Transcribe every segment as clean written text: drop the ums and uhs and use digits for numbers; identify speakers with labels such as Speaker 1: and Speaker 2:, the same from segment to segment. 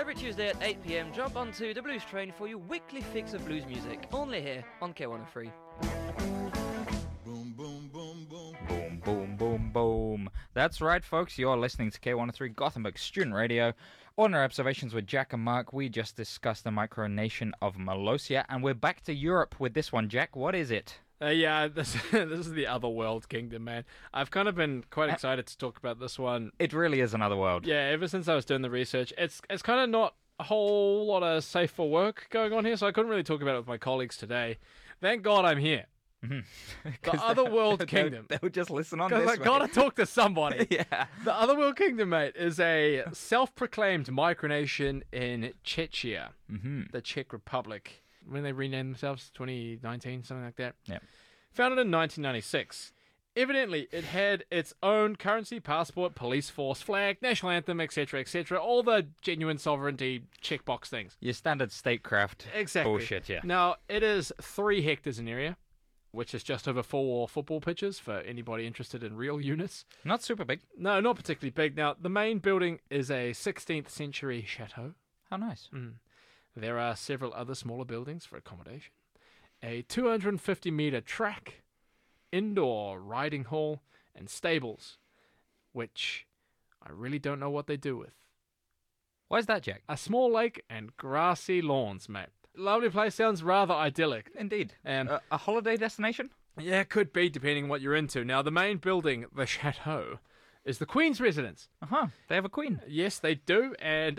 Speaker 1: Every Tuesday at 8 p.m, jump onto the Blues Train for your weekly fix of blues music, only here on K103.
Speaker 2: Boom, boom, boom, boom.
Speaker 3: Boom, boom, boom, boom. That's right, folks. You're listening to K103 Gothenburg Student Radio. On our observations with Jack and Mark, we just discussed the micronation of Molossia, and we're back to Europe with this one. Jack, what is it?
Speaker 4: This is the Otherworld Kingdom, man. I've kind of been quite excited to talk about this one.
Speaker 3: It really is another world.
Speaker 4: Yeah, ever since I was doing the research, it's kind of not a whole lot of safe for work going on here, so I couldn't really talk about it with my colleagues today. Thank God I'm here.
Speaker 3: Mm-hmm.
Speaker 4: The Otherworld Kingdom.
Speaker 3: They'll just listen on this.
Speaker 4: Because I gotta talk to somebody.
Speaker 3: Yeah.
Speaker 4: The Otherworld Kingdom, mate, is a self-proclaimed micronation in Czechia, the Czech Republic. When they renamed themselves, 2019, something like that.
Speaker 3: Yeah.
Speaker 4: Founded in 1996. Evidently, it had its own currency, passport, police force, flag, national anthem, etc., etc. All the genuine sovereignty checkbox things.
Speaker 3: Your standard statecraft
Speaker 4: Exactly.
Speaker 3: bullshit, yeah.
Speaker 4: Now, it is 3 hectares in area, which is just over 4 football pitches for anybody interested in real units.
Speaker 3: Not super big.
Speaker 4: No, not particularly big. Now, the main building is a 16th century chateau.
Speaker 3: How nice.
Speaker 4: There are several other smaller buildings for accommodation. A 250-metre track, indoor riding hall, and stables, which I really don't know what they do with.
Speaker 3: Why is that, Jack?
Speaker 4: A small lake and grassy lawns, mate. Lovely place, sounds rather idyllic.
Speaker 3: Indeed.
Speaker 4: Um,
Speaker 3: A holiday destination?
Speaker 4: Yeah, it could be, depending on what you're into. Now, the main building, the chateau, is the Queen's residence.
Speaker 3: Uh-huh. They have a queen.
Speaker 4: Yes, they do, and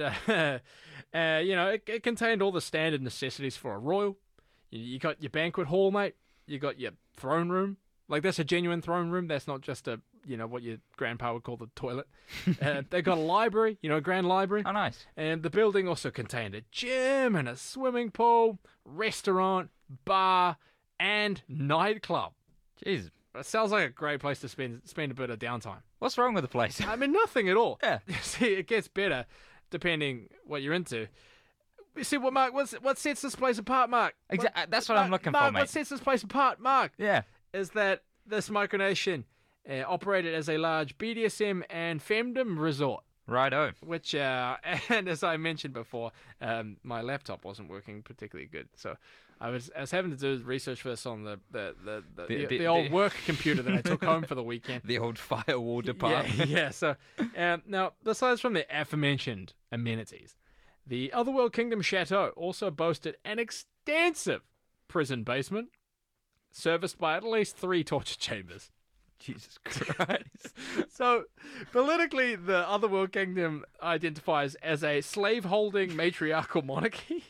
Speaker 4: it contained all the standard necessities for a royal. You got your banquet hall, mate. You got your throne room. Like, that's a genuine throne room. That's not just what your grandpa would call the toilet. They got a library, a grand library.
Speaker 3: Oh, nice.
Speaker 4: And the building also contained a gym and a swimming pool, restaurant, bar, and nightclub.
Speaker 3: Jeez.
Speaker 4: It sounds like a great place to spend a bit of downtime.
Speaker 3: What's wrong with the place?
Speaker 4: I mean, nothing at all.
Speaker 3: Yeah.
Speaker 4: See, it gets better depending what you're into. See, Mark, what sets this place apart, Mark?
Speaker 3: That's what I'm looking
Speaker 4: Mark,
Speaker 3: for, mate.
Speaker 4: what sets this place apart, Mark?
Speaker 3: Yeah.
Speaker 4: Is that this micronation operated as a large BDSM and femdom resort.
Speaker 3: Righto.
Speaker 4: Which, and as I mentioned before, my laptop wasn't working particularly good, so I was having to do research for this on the old work computer that I took home for the weekend.
Speaker 3: The old firewall department.
Speaker 4: Yeah. So now, besides from the aforementioned amenities, the Otherworld Kingdom Chateau also boasted an extensive prison basement, serviced by at least 3 torture chambers.
Speaker 3: Jesus Christ.
Speaker 4: So, politically, the Otherworld Kingdom identifies as a slave-holding matriarchal monarchy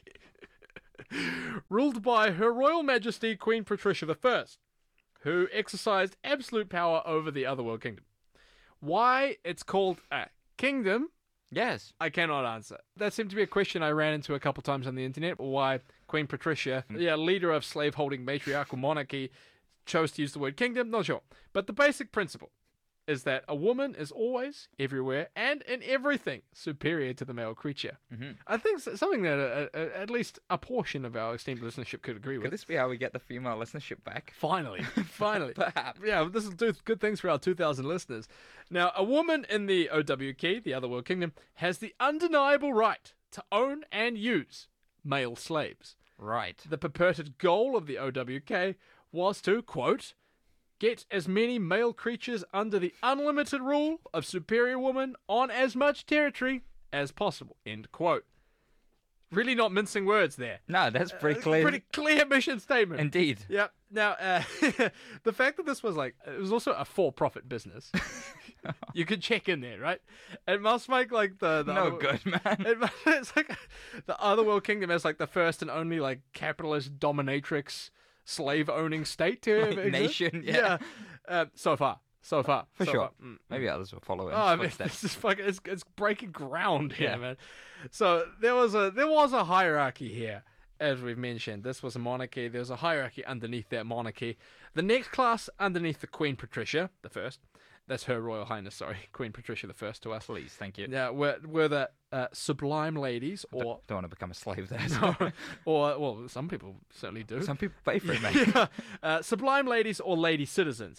Speaker 4: ruled by Her Royal Majesty Queen Patricia I, who exercised absolute power over the Otherworld Kingdom. Why it's called a kingdom,
Speaker 3: Yes.
Speaker 4: I cannot answer. That seemed to be a question I ran into a couple times on the internet, why Queen Patricia, leader of slave-holding matriarchal monarchy, chose to use the word kingdom, not sure. But the basic principle is that a woman is always, everywhere, and in everything superior to the male creature. I think something that at least a portion of our esteemed listenership could agree with.
Speaker 3: Could this be how we get the female listenership back?
Speaker 4: Finally.
Speaker 3: Perhaps.
Speaker 4: Yeah, this will do good things for our 2,000 listeners. Now, a woman in the OWK, the Otherworld Kingdom, has the undeniable right to own and use male slaves.
Speaker 3: Right.
Speaker 4: The purported goal of the OWK was to, quote, get as many male creatures under the unlimited rule of superior woman on as much territory as possible, end quote. Really not mincing words there.
Speaker 3: No, that's pretty clear.
Speaker 4: Pretty clear mission statement.
Speaker 3: Indeed.
Speaker 4: Yep. Now, the fact that this was it was also a for-profit business. You could check in there, right? It must make the
Speaker 3: No good, man.
Speaker 4: It's like the Otherworld Kingdom as the first and only capitalist dominatrix slave-owning state to exist.
Speaker 3: Nation, yeah.
Speaker 4: So far.
Speaker 3: For sure. Maybe others will follow in footsteps.
Speaker 4: This is it's breaking ground here,
Speaker 3: Yeah.
Speaker 4: man. So there was a hierarchy here, as we've mentioned. This was a monarchy. There was a hierarchy underneath that monarchy. The next class underneath the Queen Patricia, the first. That's Her Royal Highness, sorry, Queen Patricia the First to us.
Speaker 3: Please, thank you.
Speaker 4: Yeah, were the sublime ladies, or
Speaker 3: Don't want to become a slave there.
Speaker 4: well, some people certainly do.
Speaker 3: Some people pay for it, mate.
Speaker 4: Sublime ladies or lady citizens.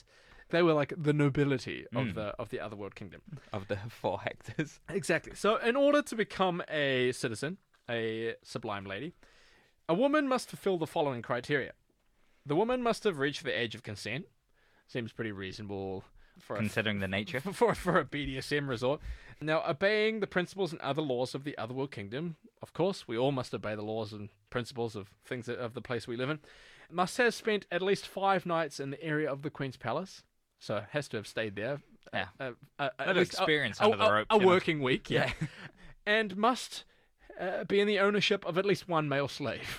Speaker 4: They were like the nobility of the Otherworld Kingdom.
Speaker 3: Of the 4 hectares.
Speaker 4: Exactly. So in order to become a citizen, a Sublime Lady, a woman must fulfill the following criteria. The woman must have reached the age of consent. Seems pretty reasonable for
Speaker 3: Considering the nature.
Speaker 4: for a BDSM resort. Now, obeying the principles and other laws of the Otherworld Kingdom. Of course, we all must obey the laws and principles of things of the place we live in. Must have spent at least 5 nights in the area of the Queen's Palace. So has to have stayed there.
Speaker 3: Yeah.
Speaker 4: At
Speaker 3: least experience under the ropes.
Speaker 4: A working week, yeah. And must be in the ownership of at least one male slave.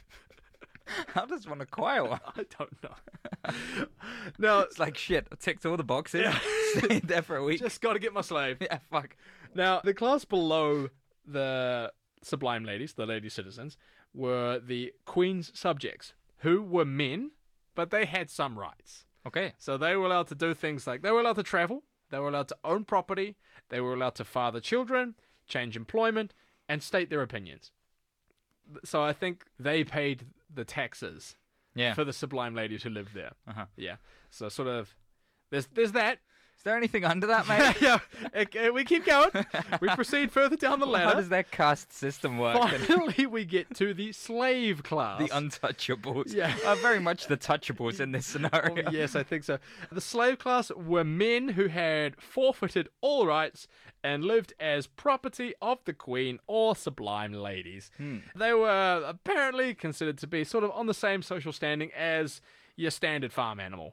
Speaker 3: How does one acquire one?
Speaker 4: I don't know. No,
Speaker 3: It's like, shit, I ticked all the boxes. Stayed there for a week.
Speaker 4: just got to get my slave.
Speaker 3: Yeah, fuck.
Speaker 4: Now, the class below the Sublime Ladies, the lady citizens, were the Queen's subjects, who were men, but they had some rights.
Speaker 3: Okay.
Speaker 4: So they were allowed to do things like they were allowed to travel, they were allowed to own property, they were allowed to father children, change employment, and state their opinions. So I think they paid the taxes
Speaker 3: Yeah.
Speaker 4: for the Sublime Ladies who lived there.
Speaker 3: Uh-huh.
Speaker 4: Yeah. So sort of, there's that.
Speaker 3: Is there anything under that, mate?
Speaker 4: Yeah, we keep going. We proceed further down the ladder.
Speaker 3: How does that caste system work?
Speaker 4: Finally, we get to the slave class.
Speaker 3: The untouchables.
Speaker 4: Yeah.
Speaker 3: Are very much the touchables in this scenario.
Speaker 4: Oh, yes, I think so. The slave class were men who had forfeited all rights and lived as property of the Queen or Sublime Ladies. They were apparently considered to be sort of on the same social standing as your standard farm animal.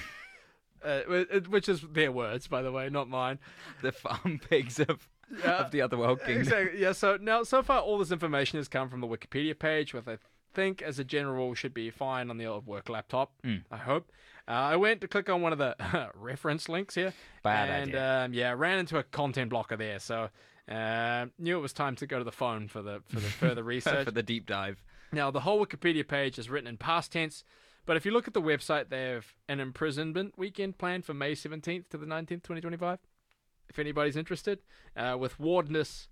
Speaker 4: Which is their words, by the way, not mine.
Speaker 3: The farm pigs of the Otherworld Kingdom.
Speaker 4: Exactly. Yeah. So far, all this information has come from the Wikipedia page, which I think, as a general rule, should be fine on the old work laptop. I hope. I went to click on one of the reference links here,
Speaker 3: Bad idea.
Speaker 4: ran into a content blocker there. So knew it was time to go to the phone for the further research.
Speaker 3: For the deep dive.
Speaker 4: Now, the whole Wikipedia page is written in past tense. But if you look at the website, they have an imprisonment weekend planned for May 17th to the 19th, 2025. If anybody's interested, with Wardess,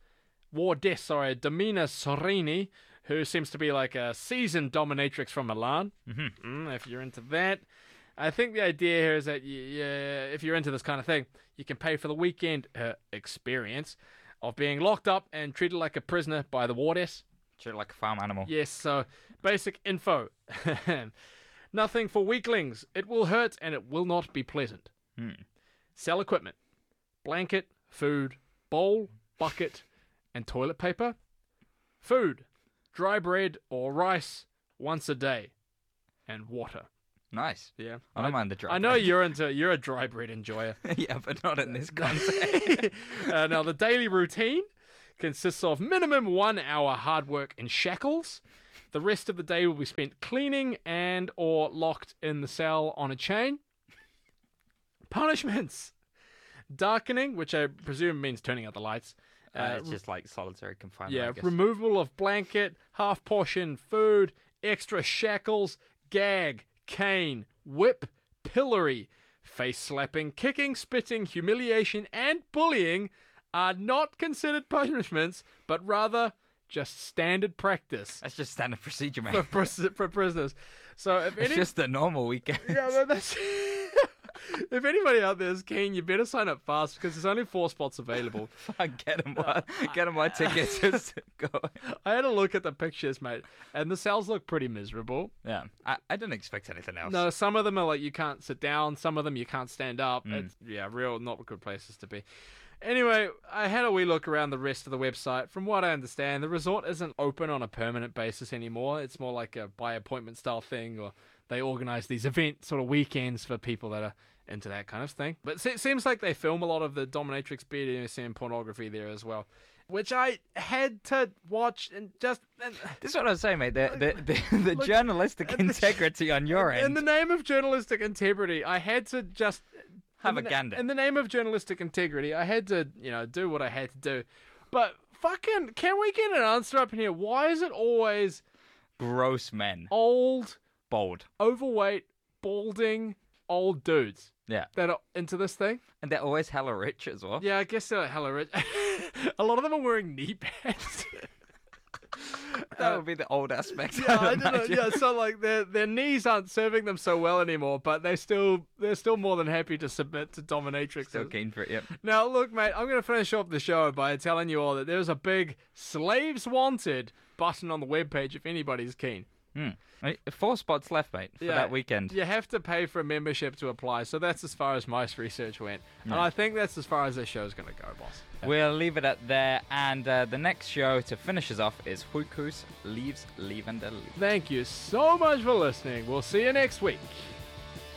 Speaker 4: Domina Sorini, who seems to be like a seasoned dominatrix from Milan. If you're into that. I think the idea here is that if you're into this kind of thing, you can pay for the weekend experience of being locked up and treated like a prisoner by the Wardess.
Speaker 3: Treated like a farm animal.
Speaker 4: Yes, so basic info. Nothing for weaklings. It will hurt and it will not be pleasant. Sell equipment. Blanket, food, bowl, bucket, and toilet paper. Food. Dry bread or rice once a day. And water.
Speaker 3: Nice.
Speaker 4: Yeah.
Speaker 3: I don't mind the dry
Speaker 4: I know
Speaker 3: bread.
Speaker 4: you're a dry bread enjoyer.
Speaker 3: Yeah, but not in this context.
Speaker 4: Now, the daily routine consists of minimum 1 hour hard work in shackles. The rest of the day will be spent cleaning and or locked in the cell on a chain. Punishments. Darkening, which I presume means turning out the lights.
Speaker 3: It's just like solitary confinement.
Speaker 4: Yeah,
Speaker 3: I guess.
Speaker 4: removal of blanket, half portion food, extra shackles, gag, cane, whip, pillory, face slapping, kicking, spitting, humiliation, and bullying are not considered punishments, but rather just standard practice
Speaker 3: That's just standard procedure, mate.
Speaker 4: for prisoners. So if
Speaker 3: It's
Speaker 4: any,
Speaker 3: just the normal weekend.
Speaker 4: yeah, but that's. If anybody out there is keen, you better sign up fast because there's only 4 spots available.
Speaker 3: Get them my tickets. Just go.
Speaker 4: I had a look at the pictures, mate, and the cells look pretty miserable.
Speaker 3: Yeah, I didn't expect anything else.
Speaker 4: No, some of them are like you can't sit down, some of them you can't stand up.
Speaker 3: Mm.
Speaker 4: It's, real not good places to be. Anyway, I had a wee look around the rest of the website. From what I understand, the resort isn't open on a permanent basis anymore. It's more like a by appointment style thing, or they organize these event sort of weekends for people that are into that kind of thing. But it seems like they film a lot of the dominatrix BDSM pornography there as well, which I had to watch and just...
Speaker 3: This is what I was saying, mate. The journalistic integrity on your end.
Speaker 4: In the name of journalistic integrity, I had to just...
Speaker 3: Have a gander.
Speaker 4: In the name of journalistic integrity, I had to, do what I had to do. But fucking, can we get an answer up in here? Why is it always
Speaker 3: Gross men.
Speaker 4: old,
Speaker 3: Bold.
Speaker 4: overweight, balding, old dudes
Speaker 3: Yeah.
Speaker 4: that are into this thing?
Speaker 3: And they're always hella rich as well.
Speaker 4: Yeah, I guess they're hella rich. A lot of them are wearing knee pads.
Speaker 3: That would be the old aspect.
Speaker 4: Yeah, I
Speaker 3: I'd
Speaker 4: don't know.
Speaker 3: imagine.
Speaker 4: Yeah, so like their knees aren't serving them so well anymore, but they're still more than happy to submit to dominatrix.
Speaker 3: Still keen for it, yep.
Speaker 4: Now, look, mate, I'm going to finish off the show by telling you all that there's a big Slaves Wanted button on the webpage if anybody's keen.
Speaker 3: 4 spots left, mate, for that weekend.
Speaker 4: You have to pay for a membership to apply, so that's as far as my research went. And I think that's as far as this show's going to go, boss.
Speaker 3: We'll leave it at there, and the next show to finish us off is Huikus Leaves Levende Liv.
Speaker 4: Thank you so much for listening. We'll see you next week.